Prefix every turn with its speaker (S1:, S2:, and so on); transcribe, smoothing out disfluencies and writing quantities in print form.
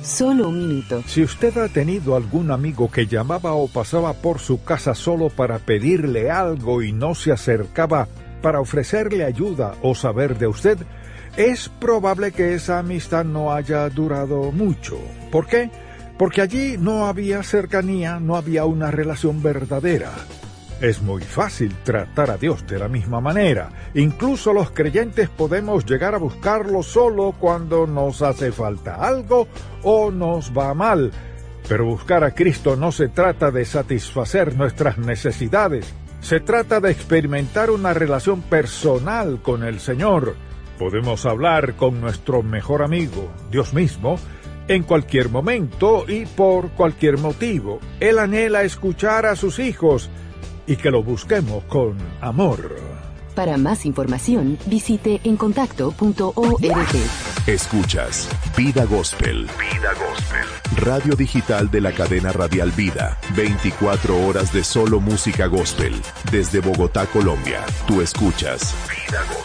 S1: Solo un minuto.
S2: Si usted ha tenido algún amigo que llamaba o pasaba por su casa solo para pedirle algo y no se acercaba para ofrecerle ayuda o saber de usted, es probable que esa amistad no haya durado mucho. ¿Por qué? Porque allí no había cercanía, no había una relación verdadera. Es muy fácil tratar a Dios de la misma manera. Incluso los creyentes podemos llegar a buscarlo solo cuando nos hace falta algo o nos va mal. Pero buscar a Cristo no se trata de satisfacer nuestras necesidades. Se trata de experimentar una relación personal con el Señor. Podemos hablar con nuestro mejor amigo, Dios mismo, en cualquier momento y por cualquier motivo. Él anhela escuchar a sus hijos y que lo busquemos con amor.
S1: Para más información, visite encontacto.org.
S3: Escuchas Vida Gospel. Vida Gospel. Radio digital de la cadena radial Vida. 24 horas de solo música gospel. Desde Bogotá, Colombia. Tú escuchas Vida Gospel.